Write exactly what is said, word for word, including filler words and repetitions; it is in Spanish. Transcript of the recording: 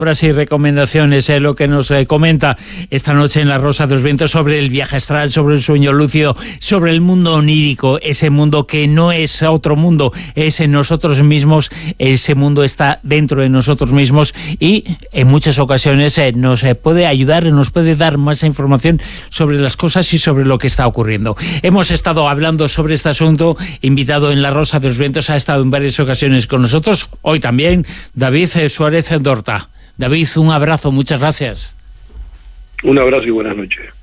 y recomendaciones, eh, lo que nos eh, comenta esta noche en La Rosa de los Vientos sobre el viaje astral, sobre el sueño lúcido, sobre el mundo onírico, ese mundo que no es otro mundo, es en nosotros mismos, ese mundo está dentro de nosotros mismos y en muchas ocasiones eh, nos eh, puede ayudar, nos puede dar más información sobre las cosas y sobre lo que está ocurriendo. Hemos estado hablando sobre este asunto, invitado en La Rosa de los Vientos, ha estado en varias ocasiones con nosotros, hoy también David eh, Suárez Dorta. David, un abrazo, muchas gracias. Un abrazo y buenas noches.